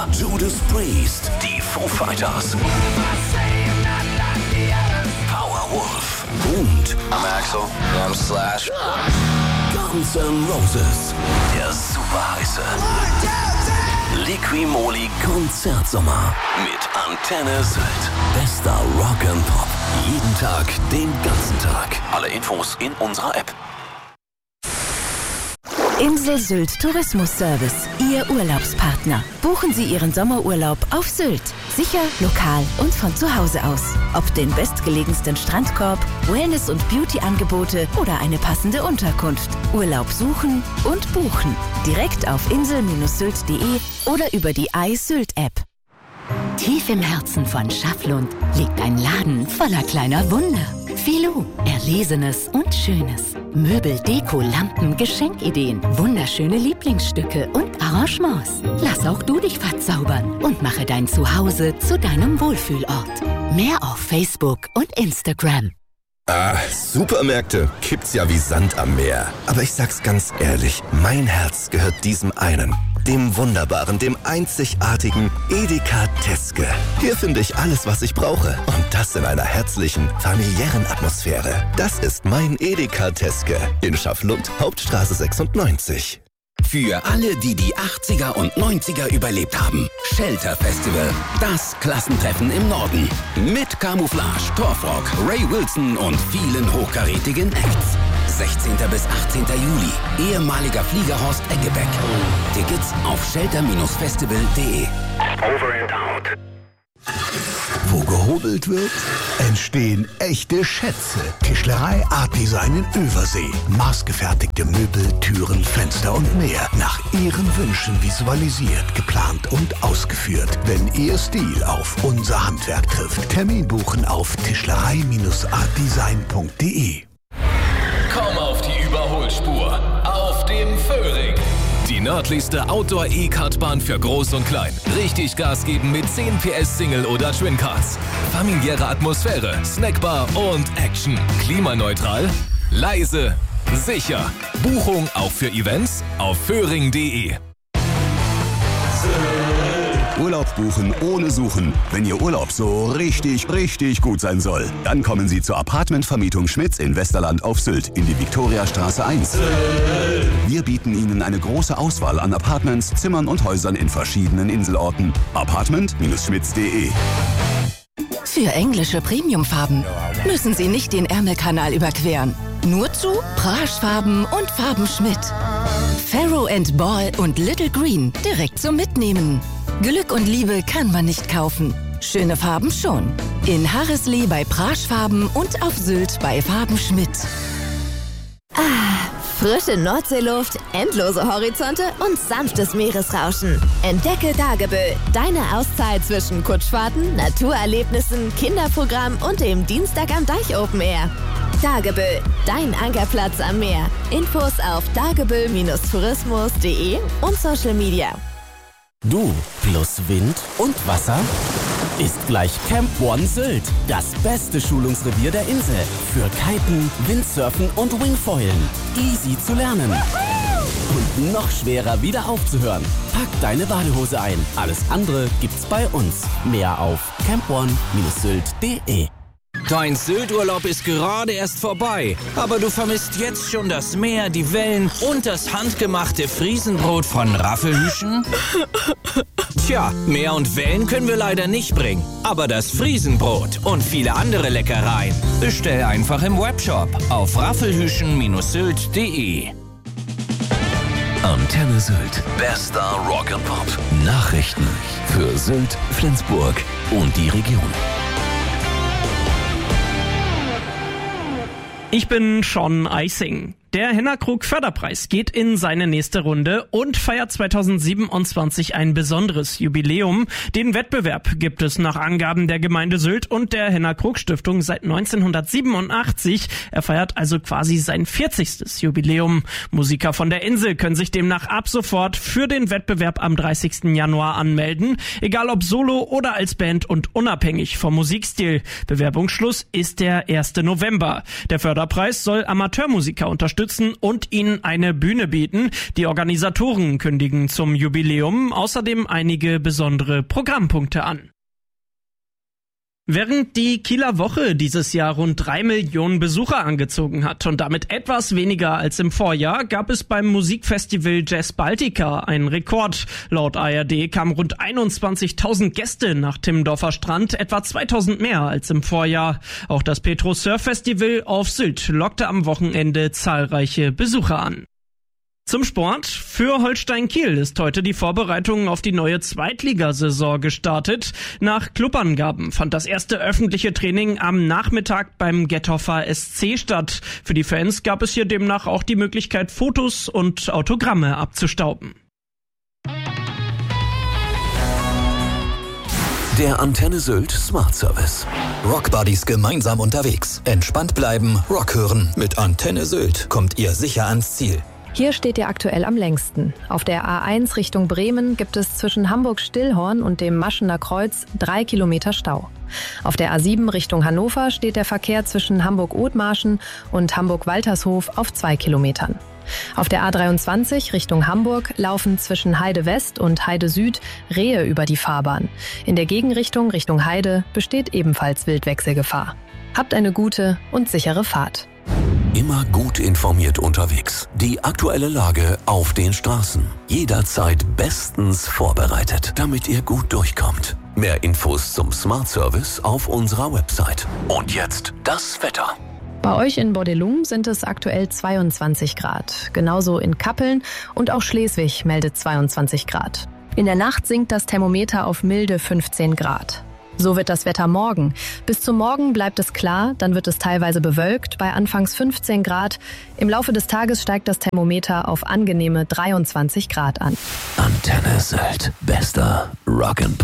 Judas Priest, die Foo Fighters, Powerwolf und Axel, Slash, Guns N' Roses, der super heiße Liqui-Moly Konzertsommer mit Antenne Sylt. Bester Rock and Pop. Jeden Tag, den ganzen Tag. Alle Infos in unserer App. Insel Sylt Tourismus Service, Ihr Urlaubspartner. Buchen Sie Ihren Sommerurlaub auf Sylt. Sicher, lokal und von zu Hause aus. Ob den bestgelegensten Strandkorb, Wellness- und Beauty-Angebote oder eine passende Unterkunft. Urlaub suchen und buchen. Direkt auf insel-sylt.de oder über die iSylt-App. Tief im Herzen von Schafflund liegt ein Laden voller kleiner Wunder. Filou, Erlesenes und Schönes. Möbel, Deko, Lampen, Geschenkideen, wunderschöne Lieblingsstücke und Arrangements. Lass auch du dich verzaubern und mache dein Zuhause zu deinem Wohlfühlort. Mehr auf Facebook und Instagram. Supermärkte gibt's ja wie Sand am Meer. Aber ich sag's ganz ehrlich, mein Herz gehört diesem einen. Dem wunderbaren, dem einzigartigen Edeka Teske. Hier finde ich alles, was ich brauche. Und das in einer herzlichen, familiären Atmosphäre. Das ist mein Edeka Teske in Schafflund, Hauptstraße 96. Für alle, die die 80er und 90er überlebt haben. Shelter Festival, das Klassentreffen im Norden. Mit Camouflage, Torfrock, Ray Wilson und vielen hochkarätigen Acts. 16. bis 18. Juli, ehemaliger Fliegerhorst Eggebeck. Tickets auf shelter-festival.de. Over and out. Wo gehobelt wird, entstehen echte Schätze. Tischlerei Art Design in Översee. Maßgefertigte Möbel, Türen, Fenster und mehr. Nach Ihren Wünschen visualisiert, geplant und ausgeführt. Wenn Ihr Stil auf unser Handwerk trifft. Termin buchen auf tischlerei-artdesign.de. Komm auf die Überholspur. Auf dem Föhring. Die nördlichste Outdoor-E-Kartbahn für Groß und Klein. Richtig Gas geben mit 10 PS Single- oder Twin-Karts. Familiäre Atmosphäre, Snackbar und Action. Klimaneutral, leise, sicher. Buchung auch für Events auf föhring.de. Urlaub buchen ohne Suchen. Wenn Ihr Urlaub so richtig gut sein soll, dann kommen Sie zur Apartmentvermietung Schmitz in Westerland auf Sylt in die Viktoriastraße 1. Wir bieten Ihnen eine große Auswahl an Apartments, Zimmern und Häusern in verschiedenen Inselorten. Apartment-schmitz.de. Für englische Premiumfarben müssen Sie nicht den Ärmelkanal überqueren. Nur zu Praschfarben und Farben Schmidt. Farrow & Ball und Little Green direkt zum Mitnehmen. Glück und Liebe kann man nicht kaufen. Schöne Farben schon. In Harrisley bei Praschfarben und auf Sylt bei Farben Schmidt. Frische Nordseeluft, endlose Horizonte und sanftes Meeresrauschen. Entdecke Dagebüll, deine Auszeit zwischen Kutschfahrten, Naturerlebnissen, Kinderprogramm und dem Dienstag am Deich Open Air. Dagebüll, dein Ankerplatz am Meer. Infos auf dagebüll-tourismus.de und Social Media. Du plus Wind und Wasser ist gleich Camp One Sylt. Das beste Schulungsrevier der Insel. Für Kiten, Windsurfen und Wingfoilen. Easy zu lernen. Und noch schwerer wieder aufzuhören. Pack deine Badehose ein. Alles andere gibt's bei uns. Mehr auf campone-sylt.de. Dein Sylt-Urlaub ist gerade erst vorbei, aber du vermisst jetzt schon das Meer, die Wellen und das handgemachte Friesenbrot von Raffelhüschen? Tja, Meer und Wellen können wir leider nicht bringen, aber das Friesenbrot und viele andere Leckereien bestell einfach im Webshop auf raffelhüschen-sylt.de. Antenne Sylt. Bester Rock and Pop. Nachrichten für Sylt, Flensburg und die Region. Ich bin Sean Eising. Der Hennerkrug Förderpreis geht in seine nächste Runde und feiert 2027 ein besonderes Jubiläum. Den Wettbewerb gibt es nach Angaben der Gemeinde Sylt und der Hennerkrug Stiftung seit 1987. Er feiert also quasi sein 40. Jubiläum. Musiker von der Insel können sich demnach ab sofort für den Wettbewerb am 30. Januar anmelden. Egal ob solo oder als Band und unabhängig vom Musikstil. Bewerbungsschluss ist der 1. November. Der Förderpreis soll Amateurmusiker unterstützen unterstützen und ihnen eine Bühne bieten. Die Organisatoren kündigen zum Jubiläum außerdem einige besondere Programmpunkte an. Während die Kieler Woche dieses Jahr rund 3 Millionen Besucher angezogen hat und damit etwas weniger als im Vorjahr, gab es beim Musikfestival Jazz Baltica einen Rekord. Laut ARD kamen rund 21.000 Gäste nach Timmendorfer Strand, etwa 2.000 mehr als im Vorjahr. Auch das Petro Surf Festival auf Sylt lockte am Wochenende zahlreiche Besucher an. Zum Sport. Für Holstein Kiel ist heute die Vorbereitung auf die neue Zweitligasaison gestartet. Nach Clubangaben fand das erste öffentliche Training am Nachmittag beim Gethofer SC statt. Für die Fans gab es hier demnach auch die Möglichkeit, Fotos und Autogramme abzustauben. Der Antenne Sylt Smart Service. Rock Buddies gemeinsam unterwegs. Entspannt bleiben, Rock hören. Mit Antenne Sylt kommt ihr sicher ans Ziel. Hier steht ihr aktuell am längsten. Auf der A1 Richtung Bremen gibt es zwischen Hamburg-Stillhorn und dem Maschener Kreuz 3 Kilometer Stau. Auf der A7 Richtung Hannover steht der Verkehr zwischen Hamburg-Othmarschen und Hamburg-Waltershof auf 2 Kilometern. Auf der A23 Richtung Hamburg laufen zwischen Heide West und Heide Süd Rehe über die Fahrbahn. In der Gegenrichtung Richtung Heide besteht ebenfalls Wildwechselgefahr. Habt eine gute und sichere Fahrt. Immer gut informiert unterwegs. Die aktuelle Lage auf den Straßen. Jederzeit bestens vorbereitet, damit ihr gut durchkommt. Mehr Infos zum Smart Service auf unserer Website. Und jetzt das Wetter. Bei euch in Bordelum sind es aktuell 22 Grad. Genauso in Kappeln und auch Schleswig meldet 22 Grad. In der Nacht sinkt das Thermometer auf milde 15 Grad. So wird das Wetter morgen. Bis zum Morgen bleibt es klar, dann wird es teilweise bewölkt bei anfangs 15 Grad. Im Laufe des Tages steigt das Thermometer auf angenehme 23 Grad an. Antenne Sylt, bester Rock'n'Pop.